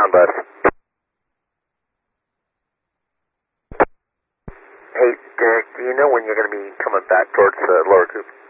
southbound bus. Hey, Derek, do you know when you're going to be coming back towards Lower Coop?